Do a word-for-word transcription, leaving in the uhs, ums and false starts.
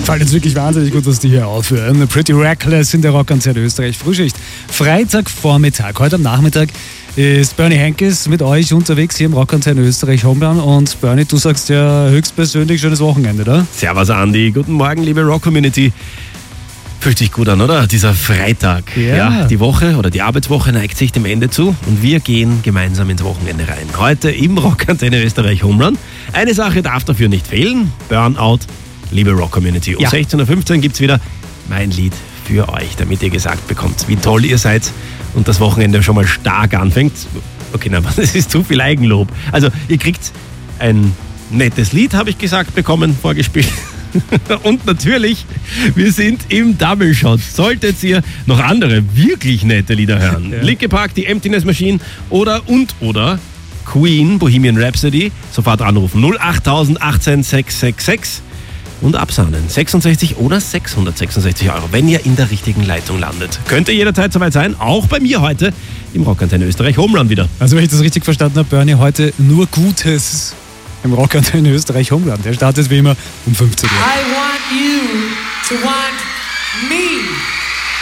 Fällt jetzt wirklich wahnsinnig gut, dass die hier aufhören. Pretty Reckless in der Rockantenne Österreich Frühschicht. Freitagvormittag, heute am Nachmittag ist Bernie Henkes mit euch unterwegs hier im Rockantenne Österreich Homeplan. Und Bernie, du sagst ja höchstpersönlich schönes Wochenende, oder? Servus Andi, guten Morgen liebe Rock-Community. Fühlt sich gut an, oder? Dieser Freitag. Ja. ja. Die Woche oder die Arbeitswoche neigt sich dem Ende zu und wir gehen gemeinsam ins Wochenende rein. Heute im Rockantenne Österreich Homerun. Eine Sache darf dafür nicht fehlen. Burnout, liebe Rock-Community. Um Ja. sechzehn Uhr fünfzehn gibt es wieder mein Lied für euch, damit ihr gesagt bekommt, wie toll ihr seid und das Wochenende schon mal stark anfängt. Okay, na, das ist zu viel Eigenlob. Also, ihr kriegt ein nettes Lied, habe ich gesagt, bekommen, vorgespielt. Und natürlich, wir sind im Double Shot. Solltet ihr noch andere wirklich nette Lieder hören, Ja. Linkin Park, die Emptiness Machine oder und oder Queen, Bohemian Rhapsody, sofort anrufen. null acht achtzehn sechs sechs sechs und absahnen. sechsundsechzig oder sechshundertsechsundsechzig Euro, wenn ihr in der richtigen Leitung landet. Könnte jederzeit soweit sein, auch bei mir heute im Rockantenne Österreich Homerun wieder. Also wenn ich das richtig verstanden habe, Bernie, heute nur Gutes im Rockantenne Österreich Homeland. Der startet wie immer um fünfzehn Uhr. I want you to want me.